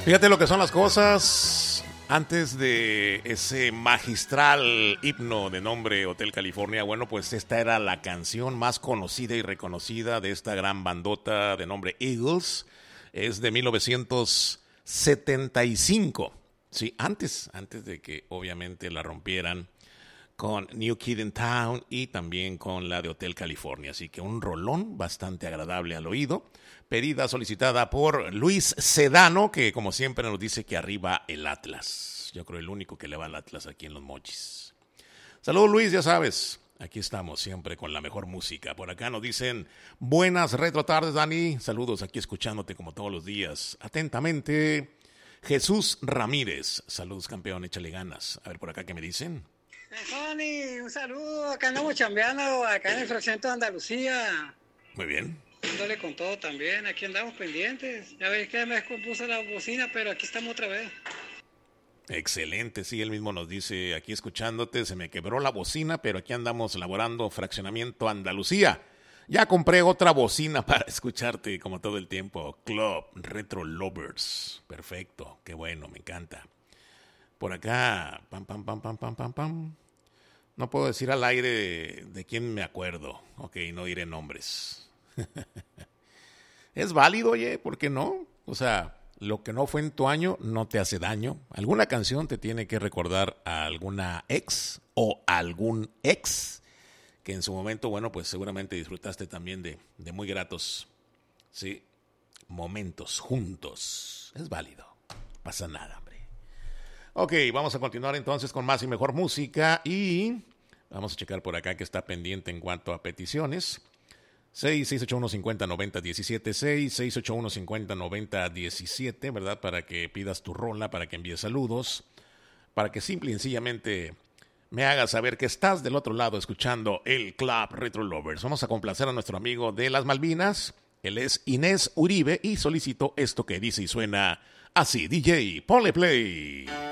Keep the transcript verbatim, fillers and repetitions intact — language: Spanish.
Fíjate lo que son las cosas. Antes de ese magistral himno de nombre Hotel California, bueno, pues esta era la canción más conocida y reconocida de esta gran bandota de nombre Eagles. Es de mil novecientos setenta y cinco. Sí, antes, antes de que obviamente la rompieran con New Kid in Town y también con la de Hotel California. Así que un rolón bastante agradable al oído. Pedida, solicitada por Luis Sedano, que como siempre nos dice que arriba el Atlas. Yo creo el único que le va al Atlas aquí en Los Mochis. Saludos, Luis, ya sabes. Aquí estamos siempre con la mejor música. Por acá nos dicen, buenas retro tardes, Dani. Saludos aquí escuchándote como todos los días. Atentamente, Jesús Ramírez. Saludos, campeón, échale ganas. A ver por acá qué me dicen. Dani, un saludo. Acá andamos chambeando, acá en el fraccionamiento de Andalucía. Muy bien. Dándole con todo también, aquí andamos pendientes. Ya ves que me descompuso la bocina, pero aquí estamos otra vez. Excelente, sí, él mismo nos dice, aquí escuchándote, se me quebró la bocina, pero aquí andamos elaborando fraccionamiento Andalucía. Ya compré otra bocina para escucharte como todo el tiempo. Club Retro Lovers. Perfecto, qué bueno, me encanta. Por acá, pam, pam, pam, pam, pam, pam, pam. No puedo decir al aire de, de quién me acuerdo. Ok, no diré nombres. Es válido, oye, ¿por qué no? O sea, lo que no fue en tu año no te hace daño. Alguna canción te tiene que recordar a alguna ex o algún ex que en su momento, bueno, pues seguramente disfrutaste también de, de muy gratos, sí, momentos juntos. Es válido, no pasa nada, hombre. Ok, vamos a continuar entonces con más y mejor música y vamos a checar por acá que está pendiente en cuanto a peticiones. seis seis ocho uno cinco cero nueve cero uno siete, seis seis ocho uno cinco cero nueve cero uno siete, ¿verdad? Para que pidas tu rola, para que envíes saludos, para que simple y sencillamente me hagas saber que estás del otro lado escuchando el Club Retro Lovers. Vamos a complacer a nuestro amigo de las Malvinas. Él es Inés Uribe y solicito esto que dice y suena así. D J, ponle play.